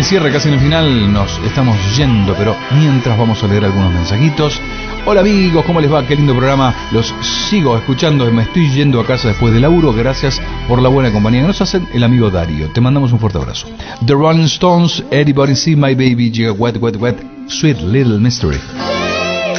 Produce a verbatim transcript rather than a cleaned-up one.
cierre, casi en el final, nos estamos yendo, pero mientras vamos a leer algunos mensajitos. Hola amigos, ¿cómo les va? Qué lindo programa, los sigo escuchando, me estoy yendo a casa después del laburo, gracias por la buena compañía que nos hacen, el amigo Darío. Te mandamos un fuerte abrazo. The Rolling Stones, Everybody See My Baby, Wet, Wet, Wet, Sweet Little Mystery.